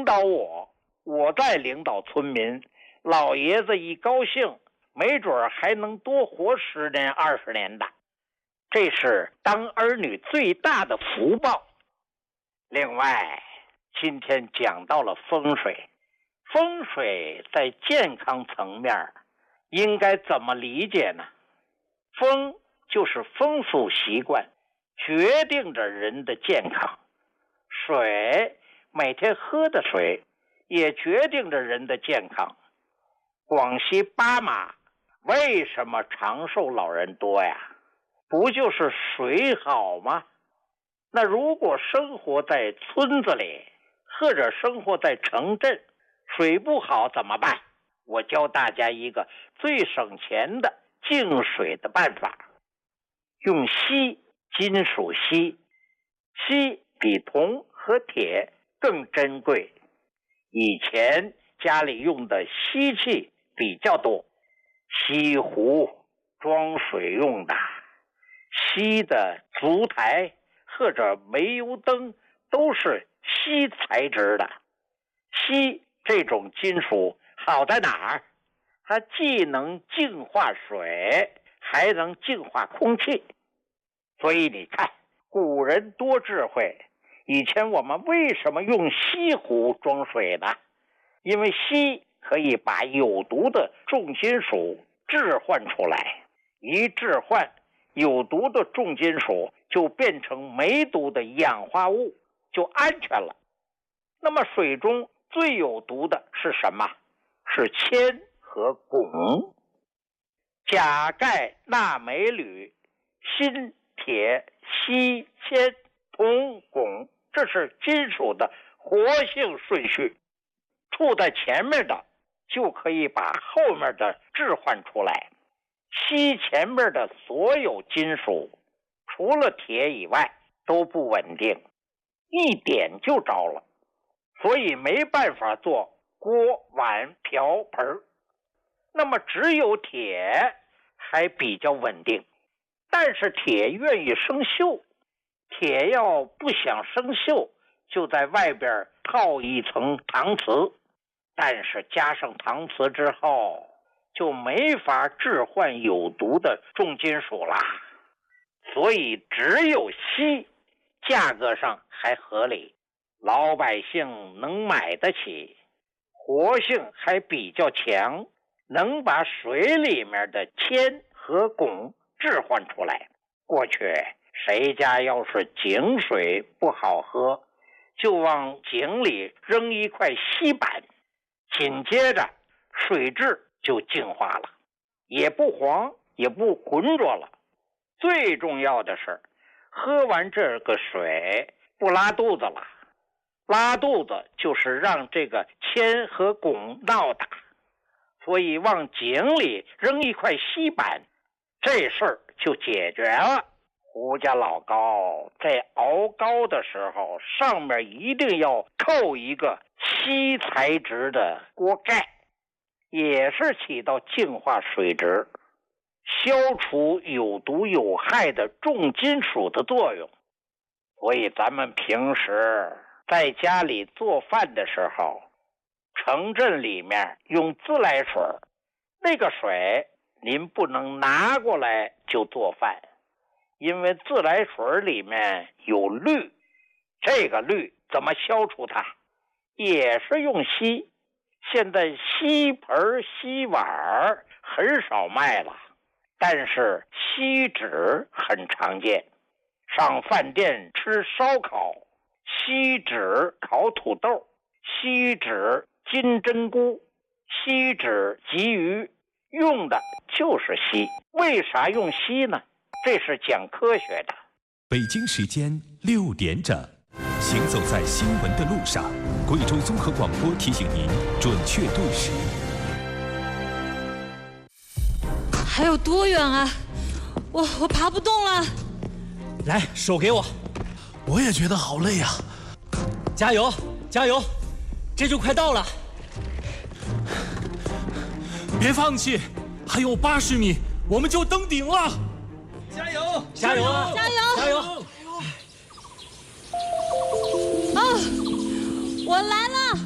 导我再领导村民，老爷子一高兴，没准还能多活10年20年的。这是当儿女最大的福报。另外，今天讲到了风水，风水在健康层面应该怎么理解呢？风就是风俗习惯，决定着人的健康。水，每天喝的水也决定着人的健康。广西巴马为什么长寿老人多呀？不就是水好吗？那如果生活在村子里，或者生活在城镇，水不好怎么办？我教大家一个最省钱的净水的办法。用锡，金属锡，锡比铜和铁更珍贵。以前家里用的锡器比较多，锡壶装水用的，锡的烛台或者煤油灯都是锡材质的。锡这种金属好在哪儿？它既能净化水，还能净化空气。所以你看，古人多智慧。以前我们为什么用锡壶装水呢？因为锡可以把有毒的重金属置换出来，一置换，有毒的重金属就变成没毒的氧化物，就安全了。那么水中最有毒的是什么？是铅和汞。钾、钙、钠、镁、铝、锌、铁、锡、铅、铜、汞，这是金属的活性顺序。处在前面的就可以把后面的置换出来。锡前面的所有金属，除了铁以外都不稳定，一点就着了，所以没办法做锅、碗、瓢、盆。那么只有铁还比较稳定，但是铁愿意生锈，铁要不想生锈，就在外边套一层搪瓷，但是加上搪瓷之后，就没法置换有毒的重金属啦。所以只有锡价格上还合理，老百姓能买得起，活性还比较强，能把水里面的铅和汞置换出来。过去谁家要是井水不好喝，就往井里扔一块锡板，紧接着水质就净化了，也不黄也不浑浊了。最重要的是，喝完这个水不拉肚子了。拉肚子就是让这个铅和汞闹的，所以往井里扔一块锡板，这事儿就解决了。胡家老高在熬膏的时候，上面一定要扣一个锡材质的锅盖，也是起到净化水质、消除有毒有害的重金属的作用。所以咱们平时在家里做饭的时候，城镇里面用自来水，那个水您不能拿过来就做饭，因为自来水里面有氯。这个氯怎么消除它？也是用锡。现在锡盆锡碗很少卖了，但是锡纸很常见。上饭店吃烧烤，锡纸烤土豆，锡纸金针菇，锡纸鲫鱼，用的就是锡。为啥用锡呢？这是讲科学的。 北京时间6点整，行走在新闻的路上，贵州综合广播提醒您准确对时。 还有多远啊？我爬不动了。 来，手给我。 我也觉得好累啊。 加油，加油，这就快到了。 别放弃，还有80米，我们就登顶了。 加油，加油， 加油， 加油！ 啊，我来